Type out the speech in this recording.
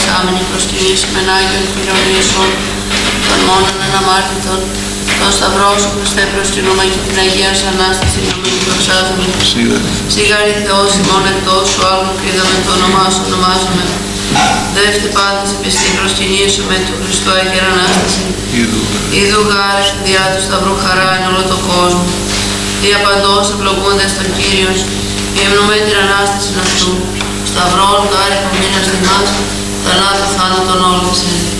παρακάμενοι προσκυνήσιμεν Άγιον Κύριον Ιησούν, των μόνον αναμάρτητων, τον Σταυρό σου Χριστέ προσκυνούμε και την Αγία Σου Ανάσταση νομήν και δοξάζουμε. Σιγάρι Θεός ημών εκτός σου, άλλον κρίδαμε το όνομά σου ονομάζουμε. Δεύτε πάντες επιστή προσκυνήσουμε του Χριστού Αγία Ανάσταση. Ιδού γάρε διά του Σταυρού χαρά εν όλο τον κόσμο. Δια παντός ευλογούντες τον Κύριον, υμνούμε την Ανάσταση αυτού. Σταυρόν γάρε που μείνας δημάς, θανάτου θάνατον όλυψε.